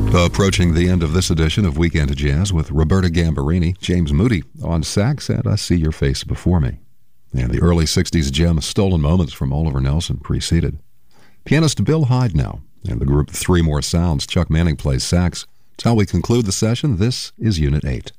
Approaching the end of this edition of Weekend Jazz with Roberta Gambarini, James Moody on sax, and I See Your Face Before Me. And the early 60s gem Stolen Moments from Oliver Nelson preceded. Pianist Bill Hyde now, and the group Three More Sounds. Chuck Manning plays sax. It's how we conclude the session. This is Unit 8.